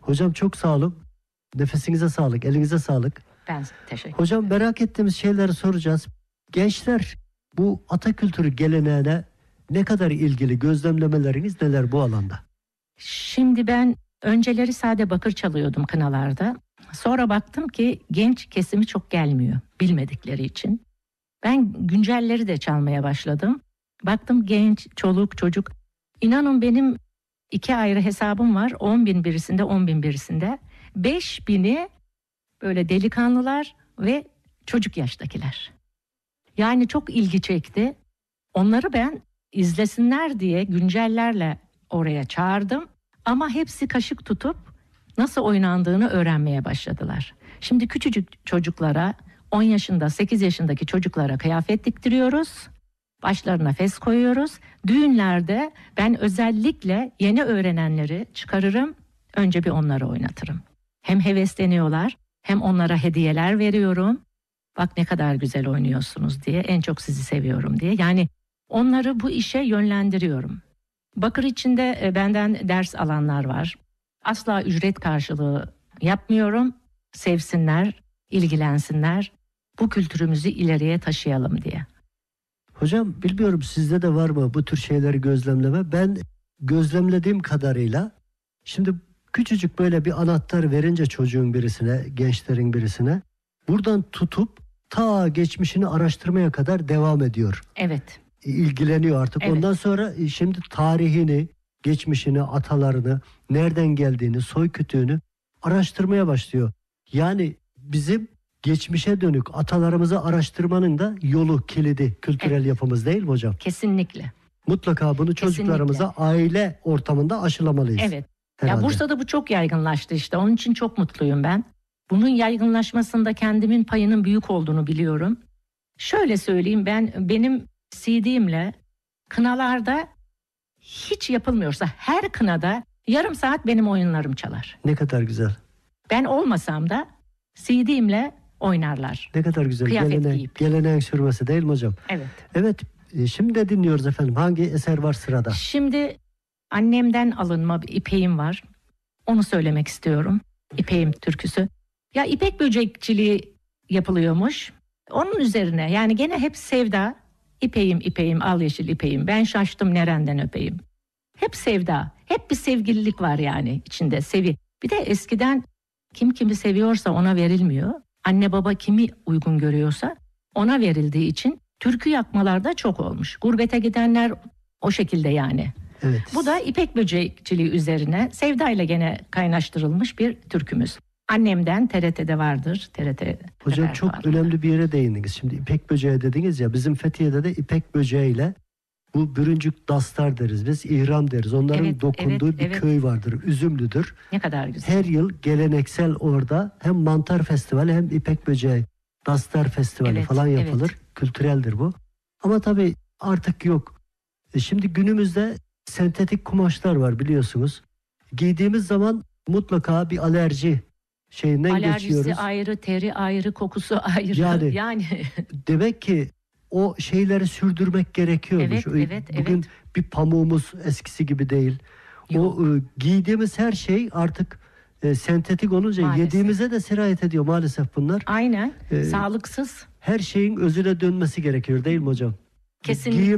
Hocam çok sağ olun. Nefesinize sağlık, elinize sağlık. Ben teşekkür ederim. Hocam merak ettiğimiz şeyleri soracağız. Gençler bu ata kültürü geleneğine ne kadar ilgili, gözlemlemeleriniz neler bu alanda? Şimdi ben önceleri sade bakır çalıyordum kınalarda. Sonra baktım ki genç kesimi çok gelmiyor bilmedikleri için. Ben güncelleri de çalmaya başladım. Baktım genç, çoluk, çocuk. İnanın benim 2 ayrı hesabım var. 10.000 birisinde, 10.000 birisinde. 5.000'i böyle delikanlılar ve çocuk yaştakiler. Yani çok ilgi çekti. Onları ben izlesinler diye güncellerle oraya çağırdım. Ama hepsi kaşık tutup nasıl oynandığını öğrenmeye başladılar. Şimdi küçücük çocuklara, 10 yaşında, 8 yaşındaki çocuklara kıyafet diktiriyoruz. Başlarına fes koyuyoruz. Düğünlerde ben özellikle yeni öğrenenleri çıkarırım. Önce bir onları oynatırım. Hem hevesleniyorlar, hem onlara hediyeler veriyorum. Bak ne kadar güzel oynuyorsunuz diye, en çok sizi seviyorum diye. Yani onları bu işe yönlendiriyorum. Bakır içinde benden ders alanlar var. Asla ücret karşılığı yapmıyorum. Sevsinler, ilgilensinler. Bu kültürümüzü ileriye taşıyalım diye. Hocam bilmiyorum sizde de var mı bu tür şeyleri gözlemleme? Ben gözlemlediğim kadarıyla şimdi küçücük böyle bir anahtar verince çocuğun birisine, gençlerin birisine buradan tutup ta geçmişini araştırmaya kadar devam ediyor. Evet. İlgileniyor artık. Evet. Ondan sonra şimdi tarihini, geçmişini, atalarını, nereden geldiğini, soy kütüğünü araştırmaya başlıyor. Yani bizim geçmişe dönük atalarımızı araştırmanın da yolu, kilidi, kültürel yapımız değil mi hocam? Kesinlikle. Mutlaka bunu çocuklarımıza aile ortamında aşılamalıyız. Evet. Herhalde. Ya Bursa'da bu çok yaygınlaştı işte. Onun için çok mutluyum ben. Bunun yaygınlaşmasında kendimin payının büyük olduğunu biliyorum. Şöyle söyleyeyim, benim CD'imle kınalarda hiç yapılmıyorsa her kınada yarım saat benim oyunlarım çalar. Ne kadar güzel. Ben olmasam da CD'imle oynarlar. Ne kadar güzel. Kıyafet giyip. Geleneğin sürmesi değil mi hocam? Evet. Evet. Şimdi de dinliyoruz efendim. Hangi eser var sırada? Şimdi annemden alınma bir ipeğim var. Onu söylemek istiyorum. İpeğim türküsü. Ya ipek böcekçiliği yapılıyormuş. Onun üzerine yani gene hep sevda. İpeğim ipeğim al yeşil ipeğim. Ben şaştım nereden öpeyim. Hep sevda. Hep bir sevgililik var yani içinde. Bir de eskiden kim kimi seviyorsa ona verilmiyor. Anne baba kimi uygun görüyorsa ona verildiği için türkü yakmalar da çok olmuş. Gurbete gidenler o şekilde yani. Evet. Bu da ipek böcekçiliği üzerine sevdayla gene kaynaştırılmış bir türkümüz. Annemden TRT'de vardır. Hocam çok önemli bir yere değindiniz. Şimdi ipek böceği dediniz ya, bizim Fethiye'de de ipek böceğiyle bu bürüncük dastar deriz biz, ihram deriz. Onların dokunduğu bir köy vardır. Üzümlüdür. Ne kadar güzel. Her yıl geleneksel orada hem mantar festivali hem ipek böceği dastar festivali falan yapılır. Kültüreldir bu. Ama tabii artık yok. Şimdi günümüzde sentetik kumaşlar var biliyorsunuz. Giydiğimiz zaman mutlaka bir alerji şeyinden Alerjisi geçiyoruz. ayrı, teri ayrı, kokusu ayrı. Yani demek ki o şeyleri sürdürmek gerekiyormuş. Bugün bir pamuğumuz eskisi gibi değil. Yok. O giydiğimiz her şey artık sentetik olunca maalesef yediğimize de sirayet ediyor maalesef bunlar. Aynen. Sağlıksız. Her şeyin özüne dönmesi gerekiyor değil mi hocam? Kesinlikle.